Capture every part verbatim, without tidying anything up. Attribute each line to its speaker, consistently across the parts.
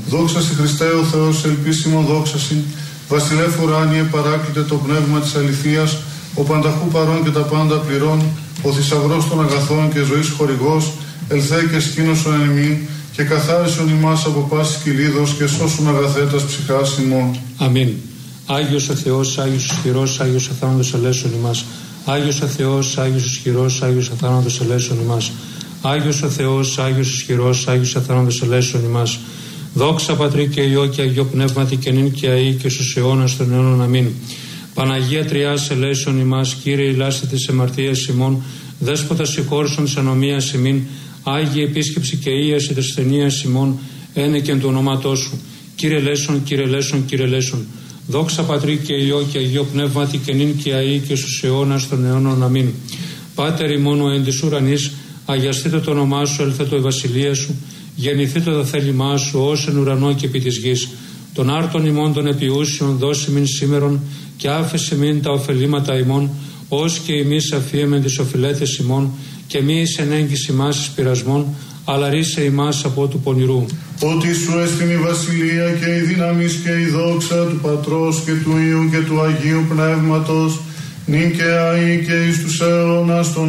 Speaker 1: Δόξα στη Χριστέ ο Θεός, ελπίσιμο δόξα συν, βασιλεύ ουράνιε παράκλητε το πνεύμα της αληθείας, ο πανταχού παρών και τα πάντα πληρών, ο θησαυρός των αγαθών και ζωής χορηγός, ελθέ και σκήνωσον εν ημίν, και καθάρισον ημάς από πάσης κυλίδος και σώσον αγαθέτας ψυχάς ημών.
Speaker 2: Αμήν. Άγιος ο Θεός, Άγιος ισχυρός, Άγιος αθάνατος ελέησον ημάς. Άγιος ο Θεός, Άγιος ισχυρός, Άγιος αθάνατος ελέησον ημάς. Άγιος ο Θεός, Άγιος ισχυρός, Άγιος αθάνατος ελέησον ημάς. Δόξα Πατρί και Υιό και Αγίο Πνεύματι και νυν και αεί και στους αιώνας των αιώνων. Αμήν. Παναγία Τριάς ελέησον ημάς, Κύριε ηλάστη της εμαρτίας ημών, Δέσποτα συγχώρησον της ανομίας ημίν, Άγιε επίσκεψη και ίαση της ασθενείας ημών, ένεκεν του ονόματός σου. Κύριε ελέησον, Κύριε ελέησον, Κύριε ελέησον. Δόξα Πατρί και Υιό και Αγίο Πνεύματι και νυν και αεί και στους αιώνας των αιώνων. Αμήν. Πάτερ ημών ο εν της ουρανής, αγιαστείτε το όνομά σου, έλθετο η βασιλεία σου, γεννηθείτε το θέλημά σου, ως εν ουρανό και επί της γης. Των άρτων ημών των επιούσιων δώσει μην σήμερον, και άφησε μην τα ωφελήματα ημών, ως και εμείς αφίεμεν τις οφειλέτες ημών, και μη εις ενέγγιση ημάς εις πειρασμών, αλλά ρίσε ημάς από του πονηρού.
Speaker 1: Ότι σου έστειν η βασιλεία και η δύναμις και η δόξα του Πατρός και του Υιού και του Αγίου Πνεύματος, νυν και αεί και εις τους αιώνας των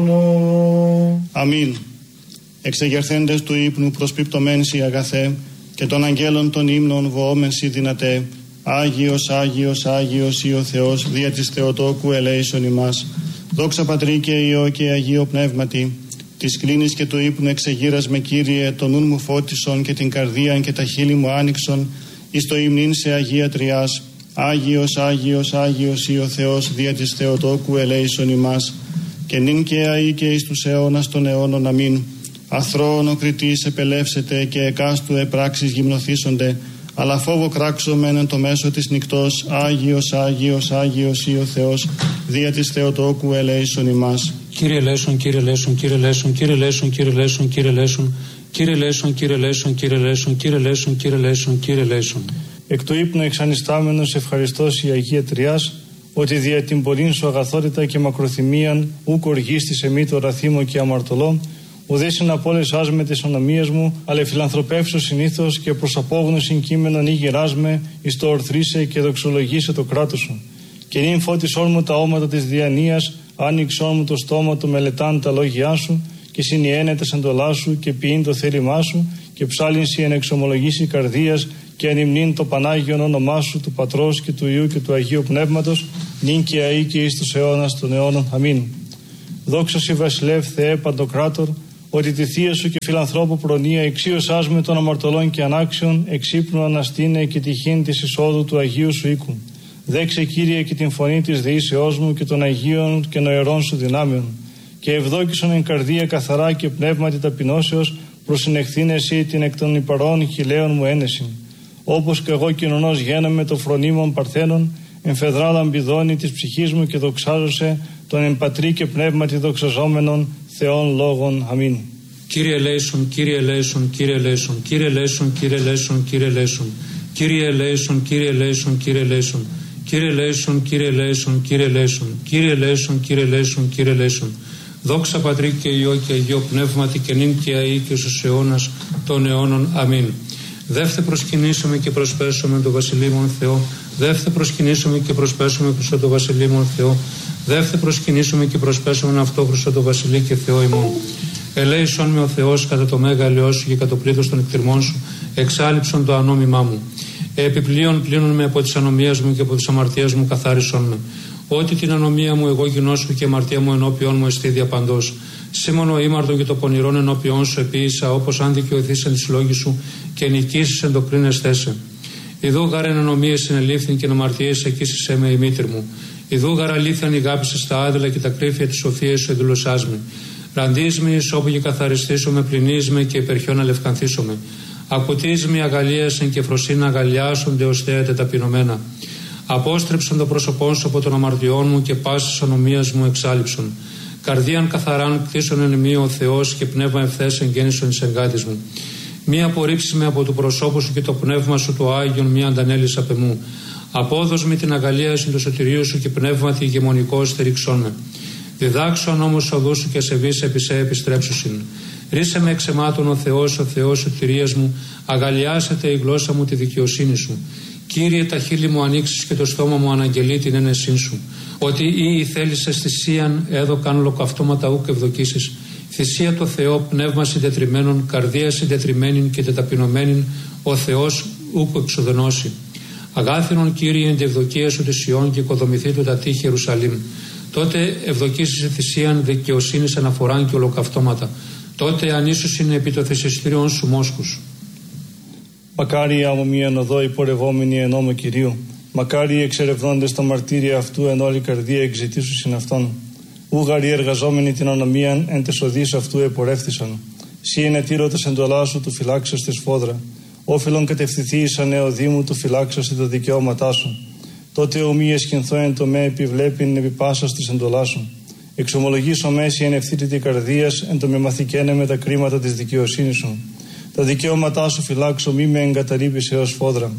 Speaker 1: αιώνων.
Speaker 3: Αμήν. Εξεγερθέντες του ύπνου προσπιπτωμένσι αγαθέ, και των αγγέλων των ύμνων βοόμενσι δυνατέ, Άγιος, Άγιος, Άγιος ή ο Θεός, δια της Θεοτόκου ελέησον ημάς. Δόξα Πατρί και Υιό και Αγίο Πνεύματι, της κλίνης και του ύπνου εξεγείρας με Κύριε, το νουν μου φώτισον και την καρδίαν και τα χείλη μου άνοιξον, εις το υμνήν σε Αγία Τριάς. Άγιος, Άγιος, Άγιος ή ο Θεός, δια της Θεοτόκου ελέησον ημάς. Και νυν και αεί και εις τους αιώνας των αιώνων. Αμήν. Αθρώον ο κριτής επελεύσετε και εκάστου επράξεις γυμνοθήσονται, αλλά φόβο κράξομεν εν το μέσο της νυκτός. Άγιος, Άγιος, Άγιος ή ο Θεός, δια της Θεοτόκου ελέησον ημάς.
Speaker 2: Κύριε ελέησον, Κύριε ελέησον, Κύριε ελέησον, Κύριε ελέησον, Κύριε ελέησον, Κύριε ελέησον, Κύριε ελέησον, Κύριε ελέησον, Κύριε ελέησον, Κύριε ελέησον, Κύριε ελέησον, Κύριε ελέησον.
Speaker 4: Εκ του ύπνου εξανιστάμενος ευχαριστός η Αγία Τριάς, ότι δια την πολλήν σου αγαθότητα και μακροθυμίαν ουκ οργίστης εμεί το ραθήμο και αμαρτωλό, ουδέσιν απόλυσάς με τις ονομίες μου, αλλά φιλανθρωπεύσω συνήθως και προς απόγνωσιν κείμενον ή γεράσμε, εις το ορθρίσε και δοξολογήσε το κράτος σου. Και νυν φώτισόν μου τα όματα της διανοίας, άνοιξόν μου το στόμα του μελετάν τα λόγια σου, και συνιένεται εντολά σου και ποιήν το θέλημά σου, και ψάλινσι εν εξομολογήσει καρδίας, και ανυμνήν το Πανάγιον όνομά σου, του Πατρός και του Υιού και του Αγίου Πνεύματος, νυν και αεί και εις τους αιώνας των αιώνων. Αμήν. Δόξα σοι βασιλεύ Θεέ Παντοκράτορ, ότι τη θεία σου και φιλανθρώπου προνοία εξίωσάς με των αμαρτωλών και ανάξιων, εξύπνου αναστήνε και τυχήν της εισόδου του Αγίου σου οίκου. Δέξε Κύριε και την φωνή της δεήσεώς μου και των Αγίων και νοερών σου δυνάμεων. Και ευδόκησον εν καρδία καθαρά και πνεύματι ταπεινώσεως, προσυνεχθήν εσύ την εκ των υπαρών χιλέων μου ένεσιν. Όπως και εγώ κοινωνός γένομαι το φρονίμων παρθένων, εμφεδράδαν πηδώνει της ψυχής μου και δοξάζωσε τον εν πατρί και πνεύματι δοξαζόμενον Θεών λόγων. Αμήν.
Speaker 2: Κύριε ελέησον, Κύριε ελέησον, Κύριε ελέησον, Κύριε ελέησον, Κύριε ελέησον, Κύριε ελέησον, Κύριε ελέησον, Κύριε ελέησον, Κύριε ελέησον, Κύριε ελέησον, Κύριε ελέησον, Κύριε ελέησον, Κύριε ελέησον, Κύριε ελέησον, Κύριε ελέησον. Δόξα Πατρί και Υιό και Αγίο Πνεύματι και νυν και αεί και στους αιώνας των αιώνων. Αμήν. Δεύθε προσκυνήσουμε και προσπέσουμε το Βασιλείμον Θεό. Δεύθε προσκυνήσουμε και προσπέσουμε προς το Βασιλείμον Θεό. Δεύθε προσκυνήσουμε και προσπέσουμε αυτό προς το Βασιλεί και Θεό ημών. Ελέησον με ο Θεός κατά το μέγα ελαιό σου και κατά το πλήθος των εκτιρμών σου, εξάλειψον το ανώμημά μου. Επιπλέον πλύνουν με από τις ανομίες μου και από τις αμαρτίες μου καθάρισον με. Ότι την ανομία μου εγώ γινώσου και η αμαρτία μου ενώπιον μου εστί διαπαντός. Σήμωνο ήμαρτον και το πονηρόν ενώπιον σου επίησα, όπως αν δικαιωθείς εν της λόγης σου και νικήσεις εν το κρίνες θέσε. Ιδού γαρεν ανομίες συνελήφθην και αμαρτίες εκείσισέ με η μήτρη μου. Ιδού γαρ αλήθειαν ηγάπησες τα άδελα και τα κρύφια της σοφίας σου εδουλωσάς με. Ραντείς με εις όπου και καθαριστήσω με, πλυνείς με και υπερχιόν αλευκανθήσω με. Ακουτείς με αγαλίασεν και φροσίνα αγαλιάσονται ως θέατε ταπεινωμένα. Απόστρεψον το πρόσωπό σου από των αμαρτιών μου και πάσης ανομίας μου εξάλειψον. Καρδίαν καθαράν κτίσον εν μη ο Θεός και πνεύμα ευθές εγγέννησον εις εγκάτης μου. Μη απορρίψει με από του προσώπου σου και το πνεύμα σου το Άγιον, μη αντανέλεις απ' εμού. Απόδος με την αγαλίαση του σωτηρίου σου και πνεύματι ηγεμονικό στεριξών με. Διδάξον όμως οδού σου και ασεβείς επί σε επιστρέψουσιν. Ρίσε με εξαιμάτων ο Θεός, ο Θεός σωτηρίας μου, αγαλιάσετε η γλώσσα μου τη δικαιοσύνη σου. Κύριε, τα χείλη μου ανοίξεις και το στόμα μου αναγγελεί την ένεσή σου. Ότι ή η θέλησες θυσίαν έδωκαν ολοκαυτώματα ούκ ευδοκίσεις. Θυσία το Θεό, πνεύμα συντετριμένων, καρδία συντετριμένην και τεταπεινωμένην, ο Θεός ούκ εξοδενώσει. Αγάθινον Κύριε εν τη ευδοκία σου της Ιών και οικοδομηθεί του τα τείχη Ιερουσαλήμ. Τότε ευδοκίσεις θυσίαν δικαιοσύνης αναφοράν και ολοκαυτώματα. Τότε ανίσως είναι επί το θυσιστήριον σου μόσχους.
Speaker 4: Μακάρι άμμο μίαν οδό υπορευόμενοι εν νόμο Κυρίου. Μακάρι εξερευνώντες τα μαρτύρια αυτού εν όλη καρδία εξητήσου συν αυτόν. Ούγαροι εργαζόμενοι την ανομίαν εν τες οδείς αυτού επορεύθησαν. Σύ είναι τύρωτας εντολά σου του φυλάξαστε σφόδρα. Όφελον κατευθυνθεί εις ανεωδή μου του φυλάξαστε τα δικαιώματά σου. Τότε ομοίε σκηνθώ εν το με επιβλέπειν επί πάσας της εντολά σου. Εξομολογήσω μέση εν ευθύτητη καρδίας εν το με μαθηκένε με τα κρίματα της δικαιοσύνης σου. Τα δικαιώματά σου φυλάξω μη με εγκαταλείπεις έως φόδρα.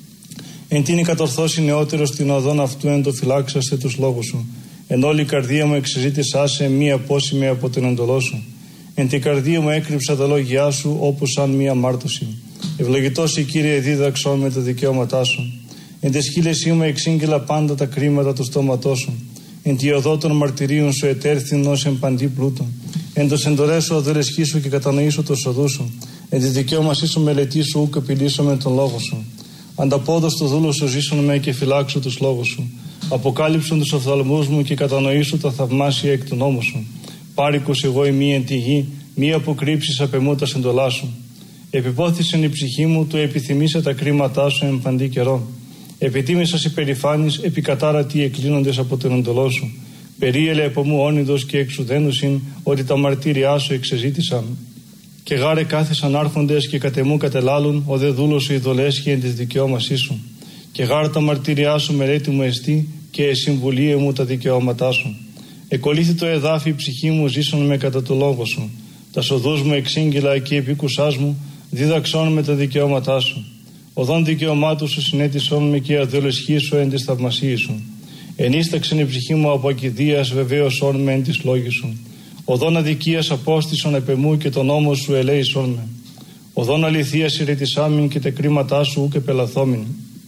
Speaker 4: Εν τίνη κατορθώσει νεότερος την οδόν αυτού εν το φυλάξαστε τους λόγους σου. Εν όλη η καρδία μου εξεζήτησά σε μη απόσημη από την εντολό σου. Εν την καρδία μου έκρυψα τα λόγια σου όπως σαν μία μάρτωση. Ευλογητός η Κύριε δίδαξον με τα δικαιώματά σου. Εν τες χείλες μου εξήγηλα πάντα τα κρίματα του στόματός σου. Εν τη οδό των μαρτυρίων σου ετέρθην ως εν παντή πλούτων. Εν το εντολές σου αδελεσχήσου και κατανοήσω το σοδού σου. Εν τη δικαίωμασή σου μελετήσου ούκ επιλύσω με τον λόγο σου. Ανταπόδος το δούλο σου ζήσουν με και φυλάξω τους λόγους σου. Αποκάλυψον τους οφθαλμούς μου και κατανοήσου τα θαυμάσια εκ του νόμου σου. Πάρικος εγώ ημί εν τη γη, μη αποκρύψεις απ' εμού τα εντολά σου. Επιπόθησεν η ψυχή μου, του επιθυμήσε τα κρίματά σου εν παντή καιρό. Επιτίμησας υπερηφάνης, επικατάρατοι εκκλίνοντες από την εντολό σου. Περίελε από μου όνειδος και εξουδένουσιν, ότι τα μαρτύριά σου εξεζήτησαν. Και γάρε κάθεσαν άρχοντες και κατεμού κατελάλουν, ο δε δούλος σου ειδολέσχει εν της δικαιώμασή σου. Και γάρε τα μαρτύριά σου μελέτη μου εστί, και συμβουλίε μου τα δικαιώματά σου. Εκολύθη το εδάφι η ψυχή μου, ζήσον με κατά το λόγο σου. Τα σοδούς μου εξήγηλα και επίκουσάς μου, δίδαξόν με τα δικαιώματά σου. Οδόν δικαιωμάτου σου συνέτησόν με και αδελεσχή σου εν της θαυμασίας σου. Ενίσταξεν η ψυχή μου από ακηδίας, βεβαίωσόν με εν της λόγης σου. Οδόν αδικίας απόστησον επεμού και τον νόμο σου ελέησόν με. Οδόν αληθείας ηρετισάμιν και τα κρίματά σου ούκ επελαθόμην.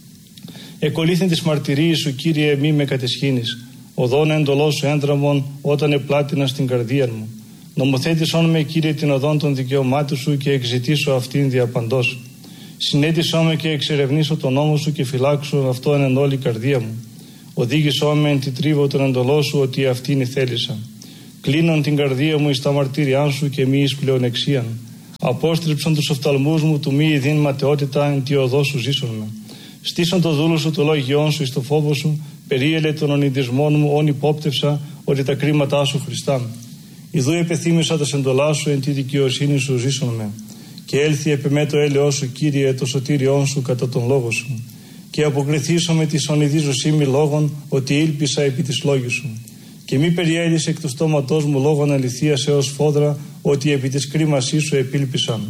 Speaker 4: Εκολύθην της μαρτυρίας σου, Κύριε, μη με κατεσχύνεις. Οδόν εντολό σου έντραμον όταν επλάτινα στην καρδία μου. Νομοθέτησόν με, Κύριε, την οδόν των δικαιωμάτων σου και εξητήσω αυτήν διαπαντός. Συνέτησό με και εξερευνήσω τον νόμο σου και φυλάξω αυτό εν όλη η καρδία μου. Οδήγησό με εν τη τρίβο τον εντολό σου, ότι αυτήν θέλησα. Κλείνον την καρδία μου εις τα μαρτύριά σου και μη εις πλεονεξίαν. Απόστριψον τους οφθαλμούς μου του μη ειδήν ματαιότητα εν τη οδό σου ζήσον με. Στήσον το δούλο σου το λόγιόν σου εις το φόβο σου, περίελε των ονειδισμών μου όν υπόπτευσα, ότι τα κρίματά σου Χριστά. Ιδού επεθύμησα τα σεντολά σου εν τη δικαιοσύνη σου ζήσον με. Και έλθει επί με το έλεος σου, Κύριε, το σωτήριόν σου κατά τον λόγο σου. Και αποκριθήσω με τη ονειδίζωσή μη λόγων, ότι ήλπισα επί της λόγης σου. Και μη περιέλυσε εκ του στόματός μου λόγων αληθείας έως φόδρα, ότι επί της κρίμασής σου επήλπισαν.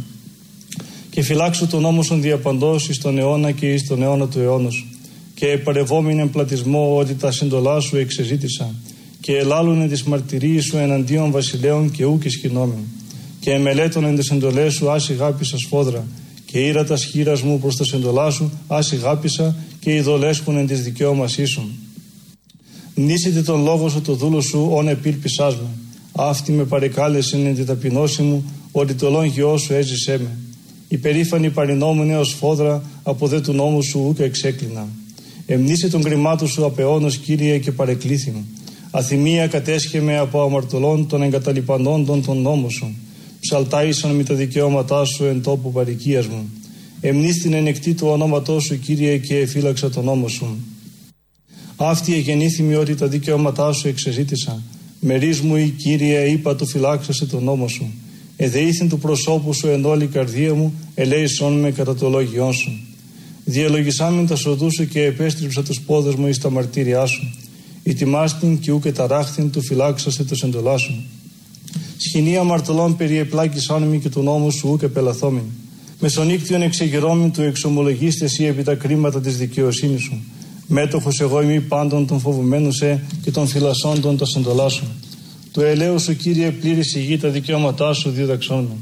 Speaker 4: Και φυλάξω τον νόμο σου διαπαντός εις τον αιώνα και εις τον αιώνα του αιώνος. Και επαρευόμην εν πλατισμό, ότι τα συντολά σου εξεζήτησα. Και ελάλουνε τις μαρτυρίες σου εναντίον βασιλέων και ούκ ισχυνόμην. Και εμελέτων εν τες εντολές σου άσι γάπησα σφόδρα. Και ήρα τα σχήρας μου προς τα σεντολά σου άσι γάπησα και ειδολέσχουν εν της δικαιώμασής σου. Μνήσετε τον λόγο σου το δούλο σου όν επήλπισάς με. Αυτή με παρεκάλεσεν εν τη ταπεινώση μου, ότι το λόγιό σου έζησέ με. Υπερήφανη παρινόμουν έως φόδρα, από δε του νόμου σου ούκ εξέκλεινα. Εμνήσε τον κρυμάτου σου απεώνος, Κύριε, και παρεκλήθη μου. Αθυμία κατέσχε με από αμαρτωλών των εγκαταλειπανόντων των νόμων σου. Ψαλτάησαν με τα δικαιώματά σου εν τόπου παροικίας μου. Εμνείς την ενεκτή του ονόματός σου, Κύριε, και εφύλαξα τον νόμο σου. Αυτή εγεννήθημη ότι τα δικαιώματά σου εξεζήτησα. Μερίς μου η Κύριε, είπα του φυλάξασε τον νόμο σου. Εδεήθην του προσώπου σου εν όλη η καρδία μου, ελέησόν με κατά το λόγιόν σου. Διαλογισάμιν τα σοδού σου και επέστριψα τους πόδες μου εις τα μαρτύριά σου. Ητιμάστην και ούκε ταράχθην του φυλάξασε το εντολά σου. Σχοινή αμαρτωλών περιεπλάκησάν μη και του νόμου σου ούκε πελαθόμην. Μεσονύκτιον εξεγερόμην του εξομολογήστε εσύ επί τα κρίματα της δικαιοσύνης σου. Μέτοχος εγώ ημί πάντων των φοβουμένων σε και των φυλασσόντων τα σεντολά σου. Το ελέος σου, Κύριε, πλήρης η γη τα δικαιώματά σου δίδαξόν με.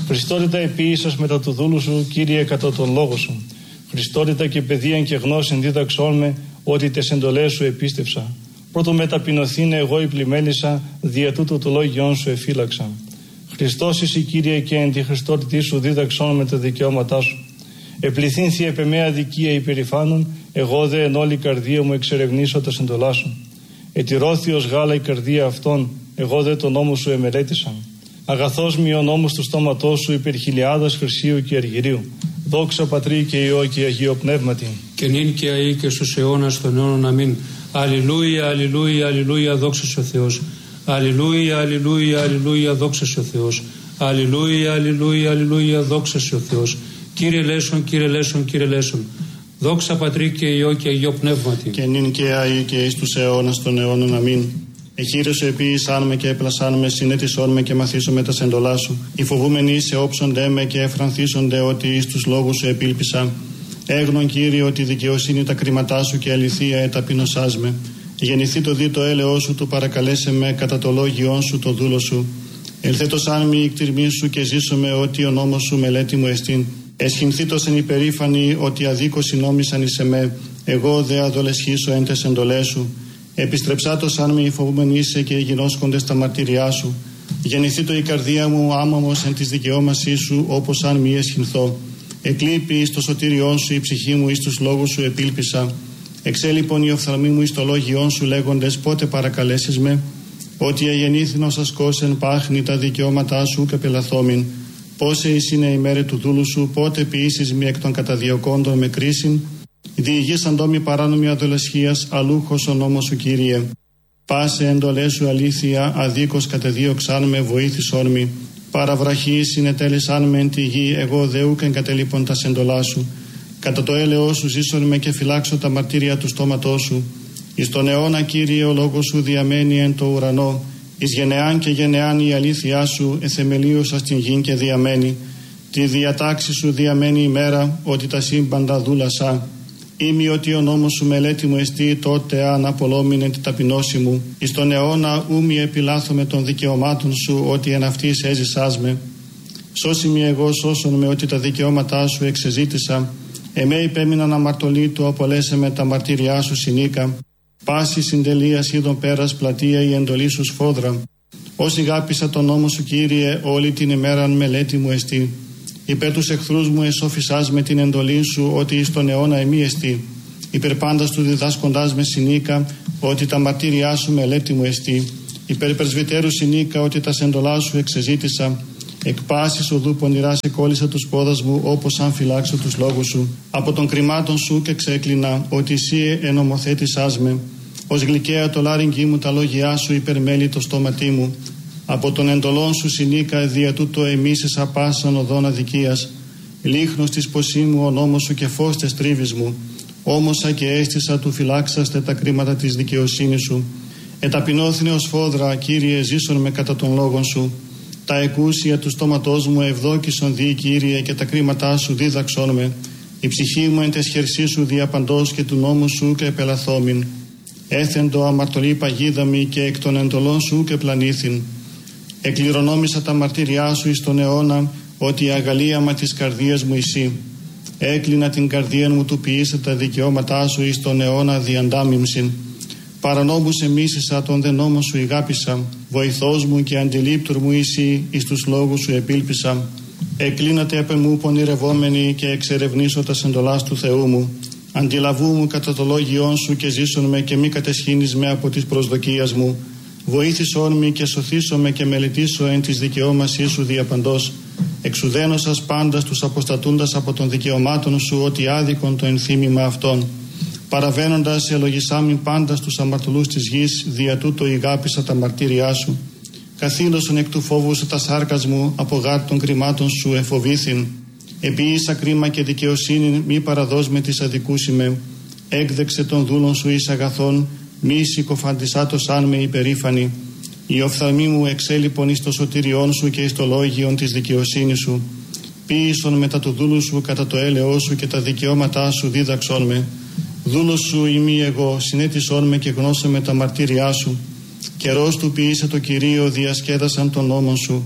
Speaker 4: Χριστότητα επίησας μετά του δούλου σου, Κύριε, κατά τον λόγο σου. Χριστότητα και παιδείαν και γνώσιν δίδαξόν με, ότι τες εντολές σου επίστευσα. Πρώτο μεταπεινωθήνε εγώ η πλημέλισσα, δια τούτο το λόγιόν σου εφύλαξα. Χριστός εσύ, Κύριε, και εν τη Χριστότητή σου δίδαξόν με τα δικαιώματά σου. Επληθύνθη επ' εμέ αδικία υπερηφάνων, εγώ δε εν όλη καρδία μου εξερευνήσω τα εντολά σου. Ετηρώθη ως γάλα η καρδία αυτών, εγώ δε τον νόμο σου εμελέτησα. Αγαθός μη ο νόμος του στόματός σου υπερ χιλιάδας χρυσίου και αργυρίου. Δόξα Πατρί και Υιό και Αγίο Πνεύματι.
Speaker 2: Και νυν και αεί και στους αιώνας των αιώνων. Αμήν. Αλληλούια, αλληλούια, αλληλούια, δόξα σε ο Θεός. Αλληλούια, αλληλούια, αλληλούια, δόξα σε ο Θεός. Αλληλούια, αλληλούια, αλληλούια, δόξα σε ο Θεός. Κύριε Λέησον, Κύριε Λέησον, Κύριε Λέησον. Δόξα Πατρί και Υιό και Αγίο Πνεύματι.
Speaker 3: Και νυν και αεί και εις τους αιώνας των αιώνων. Αμήν. Εχείρεσαι επίησάν με και έπλασάν με, συνέτησόν με και μαθήσω με τα σεντολά σου. Οι φοβούμενοι σε όψονται με και εφρανθίσονται ότι εις τους λόγους σου επίλπισα. Έγνον, Κύριε, ότι δικαιοσύνη τα κρίματά σου και αληθεία εταπεινωσάς με. Γεννηθεί το δι το έλεος σου, του παρακαλέσε με κατά το λόγιόν σου το δούλο σου. Ελθέτω σαν μη η κτηρμή σου και ζήσω με ότι ο νόμος σου μελέτη μου εστίν. Εσχυνθήτως εν υπερήφανη ότι αδίκως συνόμισαν εις εμέ. Εγώ δε αδολεσχήσω εν τες εντολές σου. Επιστρεψάτω σαν μη φοβούμενοι είσαι και γινώσκονται στα μαρτυριά σου. Γεννηθεί το η καρδία μου άμαμος εν της δικαιώμασής σου, όπως αν μη εσχυνθώ. Εκλείπει εις το σωτήριόν σου η ψυχή μου, εις τους λόγους σου επίλπισα. Εξέ λοιπόν η οφθαλμή μου εις το λόγιόν σου λέγοντες, πότε παρακαλέσεις με. Ότι εγεννήθην ως ασκός εν πάχνη τα δικαιώματά σου και πελαθόμην. Πόσε εις είναι η μέρη του δούλου σου, πότε ποιήσεις μη εκ των καταδιωκόντων με κρίσιν. Διηγήσαν τόμοι παράνομη αδολεσχίας, αλούχος ο νόμος σου, Κύριε. Πάσε εντολές σου αλήθεια, αδίκως κατεδίωξαν με, βοήθησόν μη. Παραβραχή συνετέλεσαν με εν τη γη, εγώ δε ούκ εγκατελείπων τα σεντολά σου. Κατά το έλεος σου ζήσον με και φυλάξω τα μαρτύρια του στόματός σου. Εις τον αιώνα, Κύριε, ο λόγος σου διαμένει εν το ουρανό. Εις γενεάν και γενεάν η αλήθειά σου εθεμελίωσα στην γη και διαμένει. Τη διατάξη σου διαμένει η μέρα, ότι τα σύμπαντα δούλασα. Είμαι ότι ο νόμος σου μελέτη μου εστί, τότε αν απολόμηνε την ταπεινώση μου. Εις τον αιώνα ου μη επιλάθω των δικαιωμάτων σου, ότι εν αυτής έζησάς με. Σώσει μη εγώ σώσον με, ότι τα δικαιώματά σου εξεζήτησα. Εμέ υπέμειναν αμαρτωλή του, απολέσε με τα μαρτύριά σου συνήκα. Πάση συντελείας είδων πέρας πλατεία η εντολή σου σφόδρα. Όσοι γάπησα τον νόμο σου, Κύριε, όλη την ημέραν μελέτη μου εστί. Υπέρ τους εχθρούς μου εσώφισάς με την εντολή σου, ότι εις τον αιώνα εμεί εστί. Υπέρ πάντας του διδάσκοντάς με συνήκα, ότι τα μαρτύριά σου μελέτη μου εστί. Υπέρ πρεσβυτέρου συνήκα, ότι τα σεντολά σου εξεζήτησα. Εκ πάσης οδού πονηρά σε κόλλησα τους πόδας μου, όπως αν φυλάξω τους λόγους σου. Από των κρυμάτων σου και ξέκλεινα, ότι εσύ ενομοθέτησάς με. Ως γλυκαία το λάρυγγι μου τα λόγια σου υπερμέλει το στόματί μου. Από τον εντολών σου συνήκα, δια τούτο εμίσεσα πάσαν οδόν αδικίας. Λίχνος της ποσή μου ο νόμος σου και φως τες τρίβης μου. Όμωσα και αίσθησα του φυλάξαστε τα κρίματα της δικαιοσύνης σου. Εταπεινώθηνε ως φόδρα, Κύριε, ζήσον με κατά των λόγων σου. Τα εκούσια του στόματός μου ευδόκησον δι, Κύριε, και τα κρίματά σου δίδαξόν με. Η ψυχή μου εν τες χερσί σου διαπαντός και του νόμου σου και επελαθόμην. Έθεντο αμαρτωλή παγίδα μη και εκ των εντολών σου και πλανήθην. Εκληρονόμησα τα μαρτύριά σου εις τον αιώνα, ότι η αγαλίαμα της καρδίας μου εσύ. Έκλεινα την καρδία μου του ποιήσε τα δικαιώματά σου εις τον αιώνα διαντάμιμσιν. Παρανόμους εμίσησα τον δε νόμο σου ηγάπησα. Βοηθός μου και αντιλήπτουρ μου εσύ εις τους λόγους σου επίλπισα. Εκλίνατε απ' εμού πονηρευόμενοι και εξερευνήσω τα σεντολάς του Θεού μου. Αντιλαβού μου κατά το λόγιόν σου και ζήσον με και μη κατεσχύνεις με από της προσδοκίας μου. Βοήθησόν με και σωθήσον με και μελετήσω εν της δικαιώμασής σου διαπαντός. Εξουδένωσας πάντα τους αποστατούντας από των δικαιωμάτων σου, ότι άδικον το ενθύμημα αυτών. Παραβαίνοντας ελογισάμιν πάντα στους αμαρτωλούς της γης, δια τούτο ηγάπησα τα μαρτύριά σου. Καθήλωσον εκ του φόβου σου τα σάρκας μου, από γάρ των κρυμάτων σου εφοβήθην. Επίησα κρίμα και δικαιοσύνη, μη παραδός με της αδικούς είμαι. Έκδεξε των δούλων σου εις αγαθών, μη συκοφαντισάτος αν με υπερήφανη. Η οφθαλμή μου εξέλιπον εις το σωτήριόν σου και εις το λόγιον της δικαιοσύνης σου. Ποίησον μετά του δούλου σου κατά το έλεος σου και τα δικαιώματά σου δίδαξόν με. Δούλος σου ημί εγώ, συνέτησόν με και γνώσε με τα μαρτύριά σου. Καιρός του ποιήσε το Κυρίο, διασκέδασαν τον νόμον σου.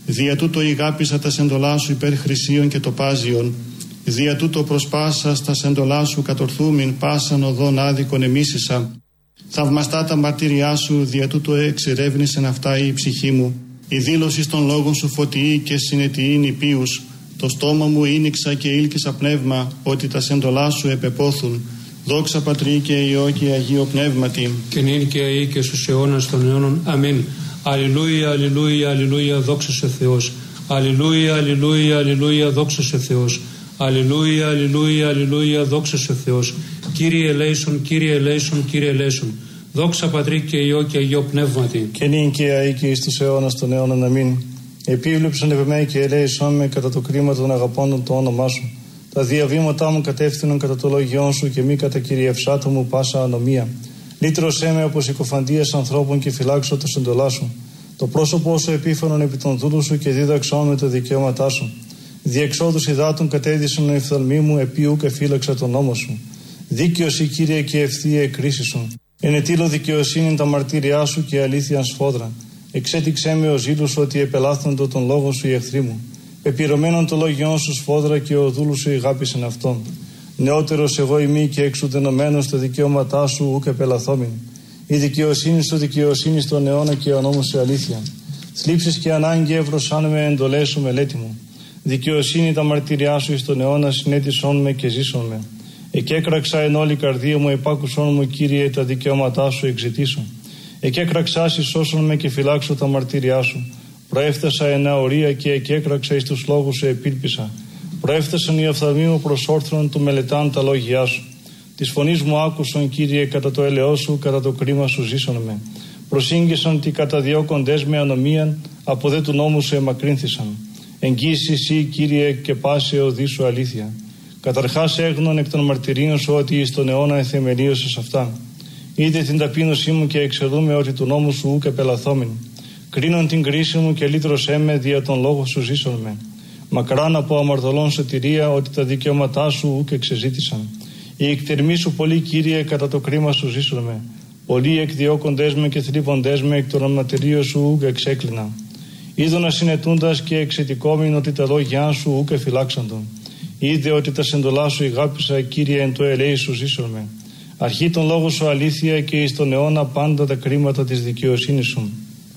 Speaker 3: Δια τούτο ηγάπησα τα σεντολά σου υπέρ χρυσίων και τοπάζιων. Δια τούτο προσπάσα στα σεντολά σου κατορθούμην πάσαν οδόν άδικον εμίσησα. Θαυμαστά τα μαρτύριά σου, δια τούτο εξερεύνησεν αυτά η ψυχή μου. Η δήλωση των λόγων σου φωτιή και συνετιήν υπείους. Το στόμα μου ήνιξα και ήλκησα πνεύμα, ότι τα σεντολά σου επεπόθουν. Δόξα Πατρί και Υιό και Αγίο Πνεύματι.
Speaker 2: Και νυν και αεί και στους αιώνας των αιώνων. Αμήν. Αλληλούια, αλληλούια, αλληλούια, δόξα σε Θεός. Αλληλούια, αλληλούια, αλληλούια, δόξα σε Θεός. Αλληλούια, αλληλούια, αλληλούια, δόξα σε Θεός. Κύριε ελέησον, Κύριε ελέησον, Κύριε ελέησον. Δόξα Πατρί και Υιό και Αγίο Πνεύματι.
Speaker 4: Και νυν και αεί και εις τους αιώνας των αιώνων. Αμήν. Επίβλεψον επ' εμέ και ελέησον με κατά το κρίμα των αγαπώντων το όνομά σου. Τα διαβήματά μου κατεύθυνον κατά το λόγιόν σου και μη κατά κυριευσάτο μου πάσα ανομία. Λύτρωσέ με από συκοφαντίας ανθρώπων και φυλάξω τα σεντολά σου. Το πρόσωπό σου επίφανον επί των δούλου σου και δίδαξόν με τα δικαιώματά σου. Διεξόδους υδάτων κατέδυσαν ο εφθαλμοί μου, επίου και φύλαξα τον νόμο σου. Δίκαιος η Κύριε και ευθεία εκκρίσισον. Ενετήλω δικαιοσύνη τα μαρτύριά σου και αλήθεια σφόδρα. Εξέτηξέ με ο ζήλους ότι επελάθοντο τον λόγο σου οι εχθροί μου. Πεπυρωμένον το λόγιόν σου σφόδρα και ο δούλου σου ηγάπησεν αυτόν. Νεότερος εγώ ημί και εξουδενωμένος τα δικαιώματά σου ουκ επελαθόμην. Η δικαιοσύνη σου δικαιοσύνη στον αιώνα και ο νόμος σου αλήθεια. Θλίψεις και ανάγκη εύρωσάν με εντολές σου μελέτη μου. Δικαιοσύνη τα μαρτυριά σου εις τον αιώνα συνέτησόν με και ζήσον με. Εκέκραξα εν όλη καρδία μου, επάκουσόν μου Κύριε τα δικαιώματά σου εξητήσω. Εκέκραξα σώσον με και φυλάξω τα μαρτυριά σου. Προέφτασα εν αορία και εκέκραξα εις τους λόγους σου επίλπισα. Προέφτασαν οι οφθαλμοί μου προς όρθρον του μελετάν τα λόγια σου. Της φωνής μου άκουσον Κύριε κατά το ελαιό σου, κατά το κρίμα σου ζήσον με. Προσήγγισαν τι καταδιώκοντες με ανομίαν, από δε του νόμου σου εμακρύνθησαν. Εγγύσει εσύ Κύριε και πάσε οδή σου αλήθεια. Καταρχάς έγνων εκ των μαρτυρίων σου ότι εις τον αιώνα εθεμελίωσες αυτά. Είδε την ταπείνωσή μου και εξελούμε ότι του νόμου σου ουκ επελαθόμην. Κρίνον την κρίση μου και λύτρωσέ με δια τον λόγο σου ζήσον με. Μακράν από αμαρτωλών σωτηρία ότι τα δικαιώματά σου ουκ εξεζήτησαν. Οι εκτερμοί σου πολύ Κύριε κατά το κρίμα σου ζήσον με. Πολλοί εκδιώκοντές με και θλίβοντές με εκ των ματηρίων σου ουκ εξέκλεινα. Είδωνα συνετούντας και εξαιτικόμην ότι τα λόγια σου ουκ εφυλάξαντον. Είδε ότι τα σεντολά σου ηγάπησα Κύριε εν το ελέη σου ζήσον με. Αρχή τον λόγο σου αλήθεια και εις τον αιώνα πάντα τα κρίματα της δικαιοσύνης σου.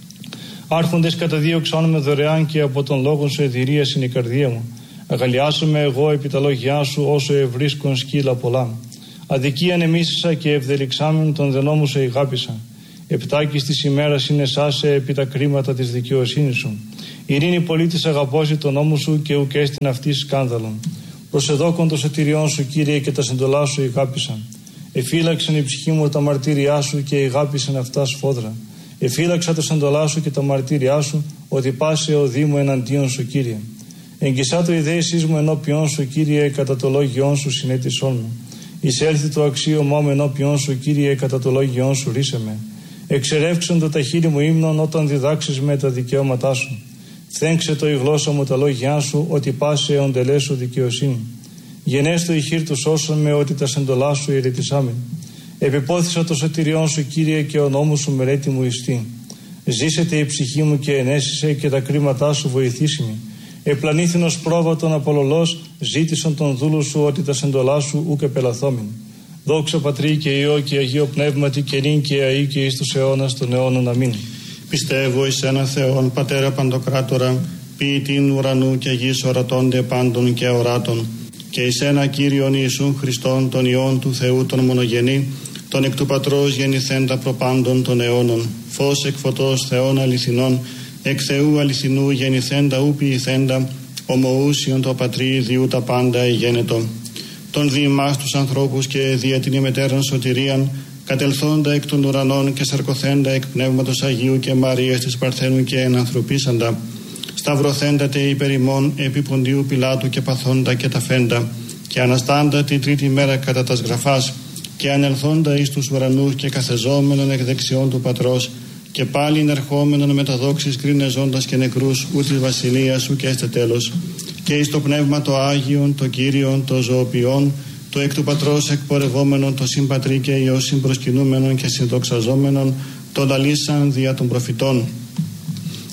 Speaker 4: Άρχοντες καταδίωξαν με δωρεάν και από τον λόγο σου εδηρία είναι η καρδία μου. Αγαλιάσομαι εγώ επί τα λόγια σου όσο ευρίσκον σκύλα πολλά. Αδικίαν εμίσησα και ευδελιξάμεν τον δενόμου σε ηγάπησα. Επτάκης της ημέρας είναι σάσε επί τα κρίματα της δικαιοσύνης σου. Ειρήνη πολίτης αγαπώσει τον νόμο σου και ουκέστην αυτή σκάνδαλον. Προσεδόκον το σωτηριών σου Κύριε και τα σεντολά σου ηγάπησαν. Εφύλαξαν η ψυχή μου τα μαρτύριά σου και ηγάπησαν αυτά σφόδρα. Εφύλαξα τα σεντολά σου και τα μαρτύριά σου, ότι πάσε ο Δήμου εναντίον σου Κύριε. Εγγισά το ιδέησής μου ενώπιον σου Κύριε, κατά το λόγιόν σου συνέτησόν μου. Εισέλθει το αξίωμά μου ενώπιον σου Κύριε, κατά το λόγιόν σου ρίσε με. Εξερεύξον τα χείλη μου ύμνων όταν διδάξεις με τα δικαιώματά σου. Φθέγξε το η γλώσσα μου τα λόγια σου, ότι πάσε οντελέ σου δικαιοσύνη. Γενέστο η χείρ του σώσον με, ότι τα σεντολά σου ηρετισάμεν. Επιπόθησα το σωτηριόν σου Κύριε και ο νόμος σου μερέτη μου ιστή. Ζήσετε η ψυχή μου και ενέσισε και τα κρίματά σου βοηθήσιμη. Επλανήθηνος πρόβατον απολολός ζήτησαν τον δούλου σου ότι τα σεντολά σου ούκ επελαθόμην. Δόξα Πατρί και Υιό και Αγίο Πνεύματι και νυν και αεί και εις τους αιώνας των αιώνων. Αμήν.
Speaker 3: Πιστεύω εις ένα Θεόν Πατέρα Παντοκράτορα, ποιητήν ουρανού και γης ορατώνται πάντων και οράτων, και εις ένα Κύριον Ιησούν Χριστόν τον Υιόν του Θεού τον μονογενή, τον εκ του Πατρός γεννηθέντα προπάντων των αιώνων, φως εκ φωτός Θεών αληθινών, εκ Θεού αληθινού γεννηθέντα ου ποιηθέντα, ομοούσιον το Πατρί διού τα πάντα εγένετο. Τον διημάς τους ανθρώπους και δια την ημετέραν σωτηρίαν, κατελθόντα εκ των ουρανών και σαρκωθέντα εκ Πνεύματος Αγίου και Μαρίας της Παρθένου και ενανθρωπίσαντα, σταυρωθέντα τε υπερ ημών επί Ποντίου Πιλάτου και παθόντα και ταφέντα, και αναστάντα την τρίτη μέρα κατά τας γραφάς, και ανελθόντα εις τους ουρανούς και καθεζόμενον εκ δεξιών του Πατρός, και πάλιν ερχόμενον με τα δόξης κρίνε ζώντας και νεκρούς, ου της βασιλείας σου και έστε τέλος, και εις το Πνεύμα το Άγιον, το Κύριον, το ζωοποιόν, το εκ του Πατρός εκπορευόμενον, το συμπατρί και Υιό συμπροσκυνούμενον και συνδοξαζόμενον, το λαλήσαν δια των προφητών.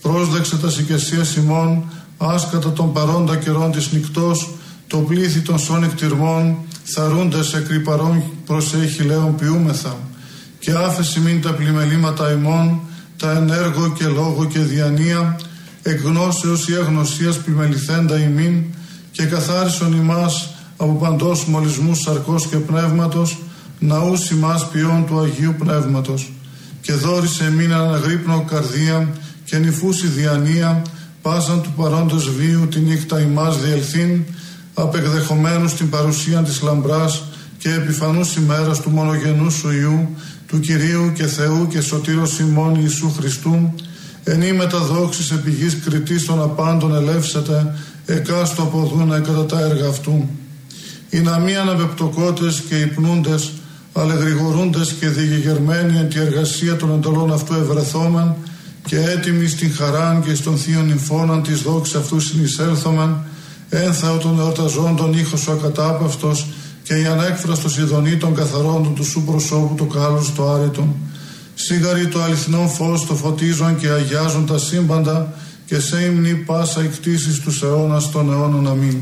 Speaker 1: πρόσδεξε τα οικεσίας ημών, άσκατα των παρόντα καιρών της νυκτός, το πλήθη των σών εκτιρμών, θαρούντες εκρυπαρών προσέχει λέον ποιούμεθα, και άφεση μην τα πλημελήματα ημών, τα ενέργο και λόγο και διανία, εκ γνώσεως ή αγνωσίας πλημεληθέντα ημίν, και καθάρισον ημάς από παντός μολυσμούς σαρκός και πνεύματος, ναούς ημάς ποιών του Αγίου Πνεύματος, και δόρισε εμήν αναγρύπνο καρδία και νυφούση διανία, πάσαν του παρόντος βίου τη νύχτα ημάς διελθύν, απεκδεχομένους την παρουσία της λαμπράς και επιφανούς ημέρας του μονογενού σου Υιού, του Κυρίου και Θεού και Σωτήρος ημών Ιησού Χριστού, εν ή μεταδόξης επί γης κριτής των απάντων ελεύσετε, εκάστο αποδούνε κατά τα έργα αυτού. Οι να μη αναπεπτοκότες και υπνούντες, αλλά γρηγορούντες και διηγερμένοι εν τη εργασία των εντολών αυτού ευρεθόμεν, και έτοιμοι στην χαράν και στον θείον νυμφώναν της δόξης αυτού συνεισέλθομεν, ένθαο των εορταζόντων ήχος ο ακατάπαυτος, και η ανέκφραστος ειδονή των καθαρόντων του σου προσώπου το κάλος το άρετον. Σίγαρη το αληθινό φως το φωτίζον και αγιάζουν τα σύμπαντα, και σε ύμνη πάσα εκτίσεις τους αιώνας των αιώνων. Αμήν.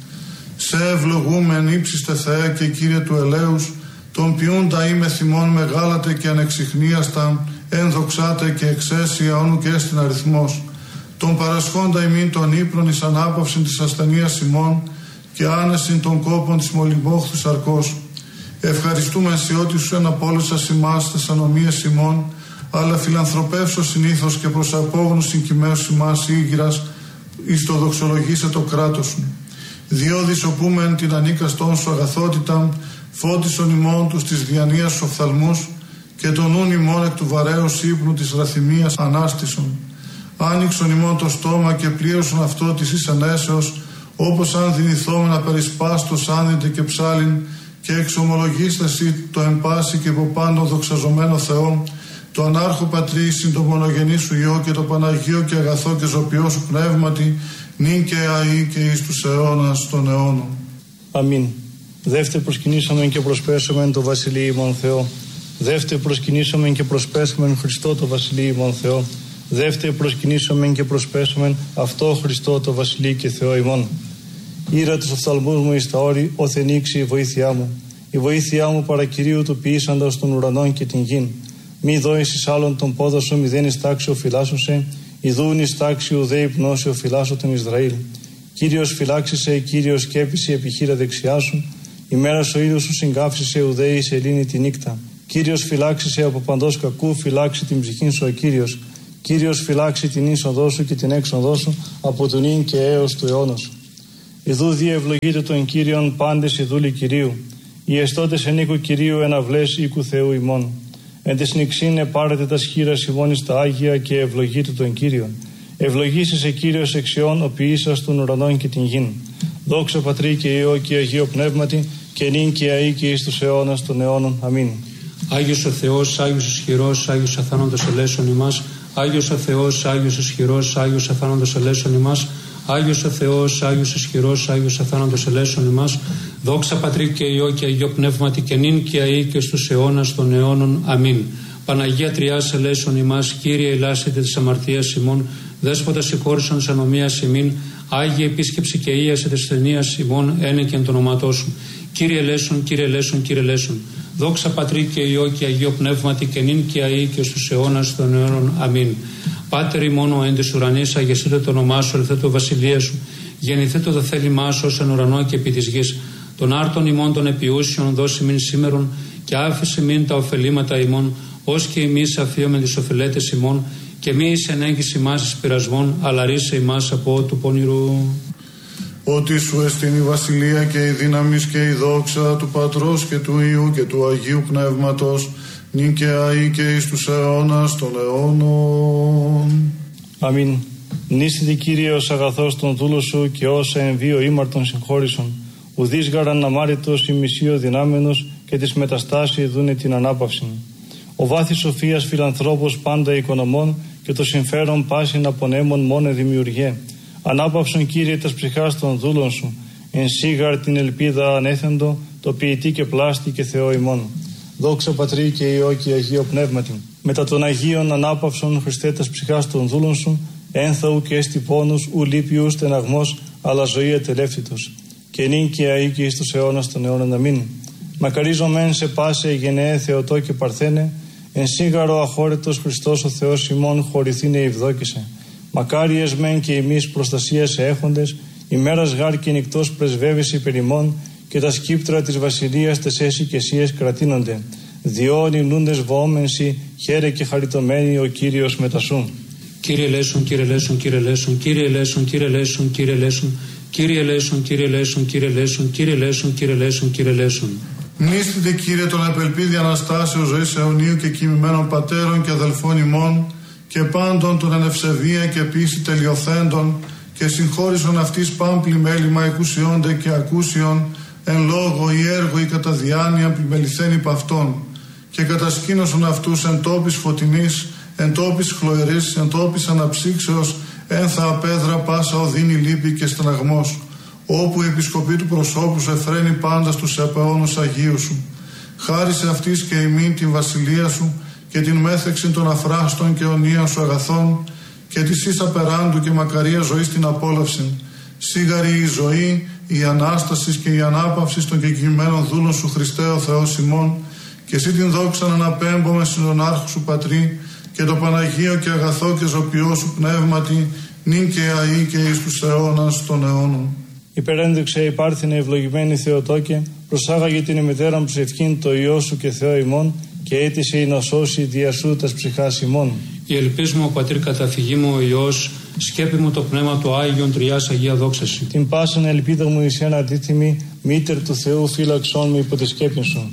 Speaker 1: Σε ευλογούμεν ύψιστε Θεέ και Κύριε του ελέους, τον ποιούντα είμαι θυμών μεγάλατε και ανεξιχνίαστα, ενδοξάτε και εξαίσια όνου και στην αριθμός. Τον παρασχόντα ημίν των ύπνων εις ανάπαυσιν της ασθενείας ημών, και άνεσιν των κόπων της μολυμόχθου σαρκός. Ευχαριστούμε σε ό,τι σου εναπόλυσας ημάς τες ανομίες ημών, αλλά φιλανθρωπεύσω συνήθως και προς απόγνους συγκυμαίους ημάς ήγηρας, εις το δοξολογήσε το κράτος σου. Διόδης οπούμεν την ανίκαστόν σου αγαθότητα, φώτισον ημών τους της διανοίας σου οφθαλμούς, και τον νουν ημών εκ του βαρέως ύπνου της ραθυμίας ανάστησον. Άνοιξον ημών το στόμα και πλήρωσον αυτό της εις ενέσεως, όπως αν δυνηθόμεν να περισπάστος άνδυτε και ψάλιν, και εξομολογήσταση το εμπάση και από πάνω δοξαζομένο Θεό, το ανάρχο Πατρί συν το μονογενή σου Υιό και το Παναγίο και αγαθό και ζωπιό σου πνεύματι, νυν και αεί και εις τους αιώνας των αιώνων.
Speaker 4: Αμήν. Δεύτε προσκυνήσαμεν και προσπέσαμεν το Βασιλείο ημών Θεό. Δεύτε προσκυνήσαμεν και προσπέσαμεν Χριστό το Βασιλείο ημών Θεό. Δεύτε προσκυνήσαμεν και προσπέσαμεν αυτό Χριστό το Βασιλείο και Θεό ημών. Ήρα τους οφθαλμούς μου εις τα όρη, όθε νίξει η βοήθειά μου. Η βοήθειά μου παρακυρίου του ποιήσαντος των ουρανών και την γην. Μη δώεις εις άλλον τον πόδο σου, μηδέν εις τάξη οφειλάσωσε, ιδούν εις τάξη ουδέ υπνώσει οφειλάσω τον Ισραήλ. Κύριος φυλάξησε, Κύριος σκέπησε επιχείρα δεξιά σου, ημέρας ο ήλιος σου συγκάφισε ουδέ εις ελύνη τη νύκτα. Κύριος φυλάξησε από παντός κακού, φυλάξει την ψυχήν σου ο Κύριος. Κύριος φυλάξει την είσοδό σου και την έξοδό σου από τον ίν και έως του αιώνος. Ιδού διευλογείτε τον Κύριον πάντες οι δούλοι Κυρίου. Οι εστώτες εν οίκου Κυρίου εναυλές οίκου Θεού ημών. Εν τες νυξήν επάρετε τα σχήρας ημών εις τα Άγια και ευλογείτε τον Κύριον. Ευλογήσεις σε Κύριος εξιών ο ποιήσας των ουρανών και την γην. Δόξα Πατρί και Υιό και Αγίο Πνεύματι, και νυν και αεί και εις τους αιώνας των αιώνων. Αμήν.
Speaker 2: Άγιος ο Θεός, Άγιος ισχυρός, Άγιος αθάνατος ελέησον ημάς. Άγιος ο Θεός, Άγιος ισχυρός, Άγιος αθάνατος ελέησον ημάς. Άγιος ο Θεός, Άγιος ισχυρός, Άγιος αθάνατος ελέησον ημάς. Δόξα Πατρί και Υιό και Αγίο Πνεύματι, και νυν και αεί και στους αιώνας των αιώνων. Αμήν. Παναγία Τριάς ελέησον ημάς. Κύριε ελάσσετε της αμαρτίας ημών. Δέσποτα συγχώρησον της ανομίας ημίν. Άγιε επίσκεψη και ίασε της ασθενείας ημών, ένεκεν το ονόματό σου. Κύριε ελέησον, Κύριε ελέησον, Κύριε ελέησον. Δόξα Πατρί και Υιό και Αγίο Πνεύματι, και νυν και αεί και στους αιώνας των αιώνων. Αμήν. Πάτερ ημών ο εν της ουρανής, αγιασίτω το όνομά σου, ελθέ το βασιλεία σου. Γεννηθέτω το θέλημά σου ως εν ουρανό και επί της γης. Των άρτων ημών των επιούσιων δώσει μην σήμερον, και άφησε μην τα ωφελήματα ημών, ως και εμείς αφίομεν τις οφειλέτες ημών, και μη εις ενέγγις ημάς εις πειρασμών, αλλά ρίσε ημάς από του πονηρού.
Speaker 1: Ότι σου εστίν η βασιλεία και η δύναμις και η δόξα του Πατρός και του Υιού και του Αγίου Πνεύματος, νυν και αεί και εις τους αιώνας των αιώνων.
Speaker 4: Αμήν. Νήσιτη Κύριε ως αγαθός των δούλων σου, και όσα εν βίο ήμαρτον συγχώρησον. Ουδείς γαραν αμάριτος ημισίω δυνάμενος, και της μεταστάσεως δούνε την ανάπαυση. Ο βάθης σοφίας φιλανθρώπος πάντα οικονομών, και το συμφέρον πάσιν απονέμων μόνε δημιουργέ. Ανάπαυσον Κύριε τας ψυχάς των δούλων σου, εν σίγαρ την ελπίδα ανέθεντο, το ποιητή και πλάστη και Θεό ημών. Δόξα Πατρί και Υιό και Αγίο Πνεύματι. Μετά των Αγίων ανάπαυσον Χριστέ τας ψυχάς των δούλων σου, ένθαου και έστι πόνους, ου λύπη ου στεναγμός, αλλά ζωή ατελεύτητος. Και νυν και αεί και εις τους αιώνας των αιώνων αμήν. Μακαρίζομεν σε πάσε γενναίε Θεοτό και Παρθένε, εν σίγαρο αχώρετος Χριστός ο Θεός ημών χωρηθήνε ευδόκησε. Μακάριες μεν και εμείς προστασία σε έχοντες, ημέρας γάρ και νυχτός πρεσβεύεις υπερ ημών, και τα σκύπτρα της βασιλείας τες εσυκαισίες κρατείνονται. Διόν υμνούντες βοόμενσι, χαίρε και χαριτωμένοι ο Κύριος μετασού.
Speaker 2: Κύριε ελέησον, Κύριε ελέησον, Κύριε ελέησον, Κύριε ελέησον, Κύριε ελέησον, Κύριε ελέησον, Κύριε ελέησον, Κύριε ελέησον, Κύριε ελέησον, Κύριε ελέησον, Κύριε ελέησον, Κύριε ελέησον.
Speaker 1: Μνήστητε, Κύριε, τον απελπίδι Αναστάσεως ζωής αιωνίου και κοιμημένων πατέρων και αδελφών ημών και πάντων των εν ευσεβία και πίστη τελειοθέντων, και συγχώρησον αυτής παν πλημέλημα εκουσιόνται και ακούσιον εν λόγω ή έργο ή κατά διάνοια πλημεληθέν υπ' αυτών, και κατασκήνωσον αυτούς εν τόπης φωτεινής, εν τόπης χλωερής, εν τόπης αναψύξεως, ένθα απέδρα πάσα οδύνη λύπη και στεναγμός, όπου η επισκοπή του προσώπου σου εφραίνει πάντα στους επαιώνους Αγίου σου. Χάρισε αυτής και ημίν την βασιλεία σου και την μέθεξη των αφράστων και αιωνίων σου αγαθών, και της ίσα περάντου και μακαρία ζωής την απόλαυση. Σίγαρη η ζωή, η Ανάσταση και η ανάπαυση των κεκοιμημένων δούλων σου, Χριστέ ο Θεός ημών, και εσύ την δόξα να αναπέμπω με συνονάρχου σου Πατρί, και το Παναγίο και αγαθό και ζωπιό σου πνεύματι, νυν και αεί και εις τους αιώνας των αιώνων.
Speaker 4: Υπερένδειξε η πάρθινε ευλογημένη Θεοτόκε, προσάγαγε την ημετέραν ψευκήν το Υιό σου και Θεό ημών, και αίτησε η να σώσει δια σου τας ψυχάς ημών.
Speaker 2: Η ελπίς μου, ο Πατήρ καταφυγή μου, ο Υιός, σκέπη μου το πνεύμα του Άγιον Τριάς Αγία Δόξαση.
Speaker 4: Την πάσαν ελπίδα μου εις ένα αντίθυμη, μήτερ του Θεού φύλαξόν με υπό τη σκέπη σου.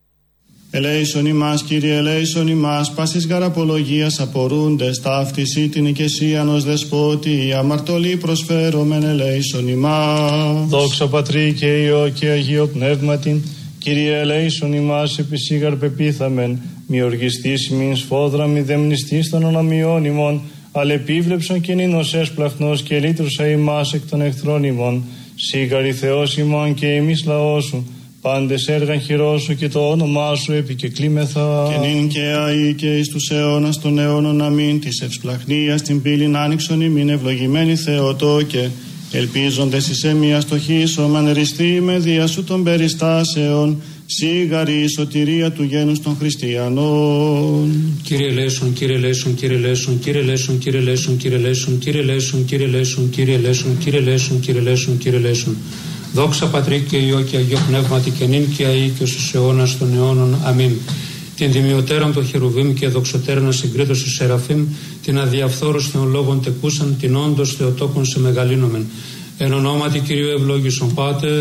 Speaker 3: Ελέησον ημάς, Κύριε, ελέησον ημάς, πάσης γαραπολογίας απορούντες, ταύτιση την οικεσίαν ως δεσπότη, αμαρτωλή προσφέρομεν, ελέησον ημάς.
Speaker 4: Δόξα Πατρί και Υιό και Αγίο Πνεύματι, Κύριε, ελέησον ημάς, επισήγαρ πεπίθαμεν, μη οργιστής μην σφόδρα, μη δεμνιστής των ονομιών ημών, αλλά επίβλεψον και νύνος έσπλαχνος και λύτρουσα ημάς εκ των εχθρών ημών, σίγαρη Θεός ημών και εμείς λαός σου, πάντες έργαν χειρός σου και το όνομά σου επικεκλήμεθα.
Speaker 3: Και νυν και αεί και εις τους αιώνας των αιώνων αμήν, της ευσπλαχνίας την πύλην άνοιξον ημίν ευλογημένη Θεοτόκε, ελπίζοντες εις εμίας το χείσομεν ριστή με δια σου των περιστάσεων, σίγαρη η σωτηρία του γένους των χριστιανών.
Speaker 2: Κύριε ελέησον, Κύριε ελέησον, Κύριε ελέησον, Κύριε ελέησον, Κύριε ελέησον, Κύριε ελέησον, Κύριε ελέησον, Κύριε ελέησον, Κύριε ελέησον, Κύριε ελέησον, Κύριε ελέησον, Κύριε ελέησον. Δόξα Πατρί και Υιό και Αγίο Πνεύματι και νυν και αεί και στους αιώνας των αιώνων. Αμήν. Την τιμιωτέραν των χερουβίμ και δοξωτέραν ασυγκρίτως του Σεραφείμ, την αδιαφθόρους θεολόγων τεκούσαν, την όντως Θεοτόκον σε μεγαλύνομεν. Εν ονόματι Κυρίου ευλόγησον Πάτερ.